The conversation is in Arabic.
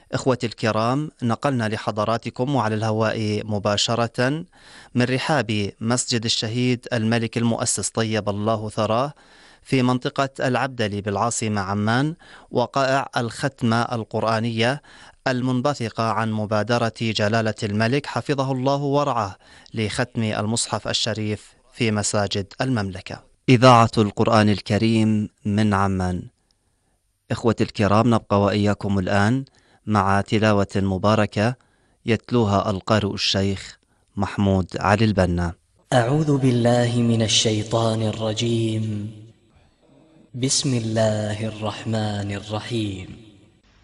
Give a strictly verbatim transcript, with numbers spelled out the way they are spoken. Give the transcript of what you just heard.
إخوتي الكرام، نقلنا لحضراتكم وعلى الهواء مباشرة من رحاب مسجد الشهيد الملك المؤسس طيب الله ثراه في منطقة العبدلي بالعاصمة عمان، وقائع الختمة القرآنية المنبثقة عن مبادرة جلالة الملك حفظه الله ورعاه لختم المصحف الشريف في مساجد المملكة. إذاعة القرآن الكريم من عمان. إخوتي الكرام، نبقى وإياكم الآن مع تلاوة مباركة يتلوها القارئ الشيخ محمود علي البنا. أعوذ بالله من الشيطان الرجيم. بسم الله الرحمن الرحيم.